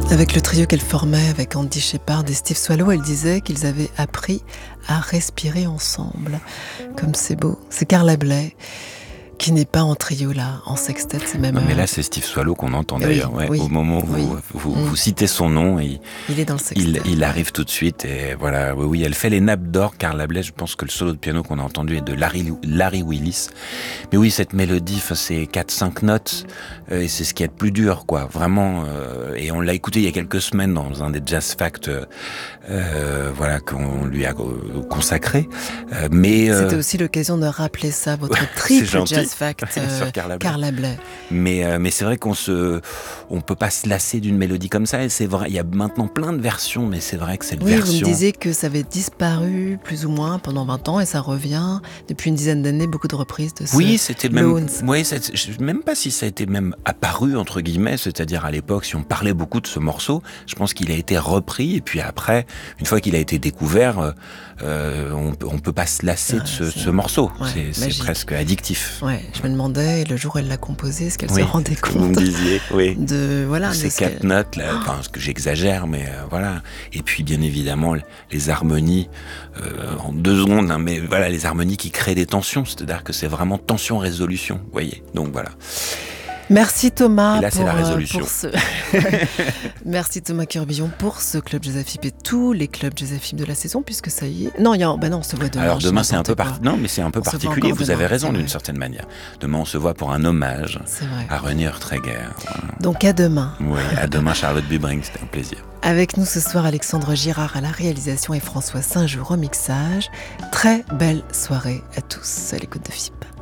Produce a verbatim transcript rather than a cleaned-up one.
Avec le trio qu'elle formait avec Andy Shepard et Steve Swallow, elle disait qu'ils avaient appris à respirer ensemble. Comme c'est beau. C'est Carla Bley qui n'est pas en trio là, en sextet, c'est même. Non, mais là, c'est Steve Swallow qu'on entend d'ailleurs. Oui, ouais, oui, au moment où oui. vous, vous, Mm. vous citez son nom, et il est dans le sextet. Il, il arrive tout de suite et voilà. Oui, oui, elle fait les nappes d'or. Carla Bley, je pense que le solo de piano qu'on a entendu est de Larry, Larry Willis. Mais oui, cette mélodie, c'est quatre cinq notes euh, et c'est ce qui est le plus dur, quoi. Vraiment. Euh, et on l'a écouté il y a quelques semaines dans un des Jazz Facts, euh, voilà, qu'on lui a consacré. Euh, mais euh, c'était aussi l'occasion de rappeler ça, votre triple Jazz Fact euh, sur Carla Bley. Carla Bley. Mais euh, mais c'est vrai qu'on se, on peut pas se lasser d'une mélodie comme ça. Et c'est vrai, il y a maintenant plein de versions, mais c'est vrai que cette oui, version. Oui, vous me disiez que ça avait disparu plus ou moins pendant vingt ans et ça revient depuis une dizaine d'années, beaucoup de reprises de ce. Oui, c'était même. Loans. Oui, c'est, je sais même pas si ça a été même apparu entre guillemets, c'est-à-dire à l'époque, si on parlait beaucoup de ce morceau, je pense qu'il a été repris et puis après, une fois qu'il a été découvert, euh, on, on peut pas se lasser ah, de ce, ce morceau. Ouais, c'est, c'est presque addictif. Ouais, je me demandais le jour où elle l'a composé, est-ce qu'elle oui, se rendait compte. Vous me disiez, oui. De voilà. Ces de quatre qu'elle... notes, là, enfin, ce que j'exagère, mais euh, voilà. Et puis bien évidemment les harmonies euh, en deux secondes, hein, mais voilà les harmonies qui créent des tensions, c'est-à-dire que c'est vraiment tension-résolution, vous voyez. Donc voilà. Merci Thomas. Et là, pour, c'est la résolution. Pour ce... Merci Thomas Curbillon pour ce club Jazz F I P et tous les clubs Jazz F I P de la saison, puisque ça y est. Non, il y a... bah non, on se voit demain. Alors demain, c'est un peu par... non, mais c'est un peu on particulier. Vous demain, avez raison d'une certaine manière. Demain, on se voit pour un hommage à René Urtreger. Voilà. Donc à demain. Oui, à demain, Charlotte Bubring, c'était un plaisir. Avec nous ce soir, Alexandre Girard à la réalisation et François Saint-Jour au mixage. Très belle soirée à tous à l'écoute de F I P.